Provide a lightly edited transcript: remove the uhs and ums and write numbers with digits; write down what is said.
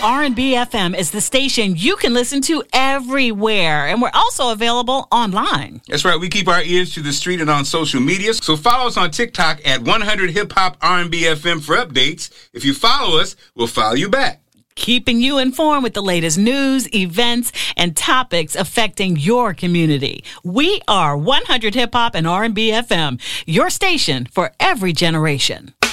R&B FM is the station you can listen to everywhere. And we're also available online. That's right. We keep our ears to the street and on social media. So follow us on TikTok at 100 Hip Hop R&B FM for updates. If you follow us, we'll follow you back. Keeping you informed with the latest news, events, and topics affecting your community. We are 100 Hip Hop and R&B FM, your station for every generation.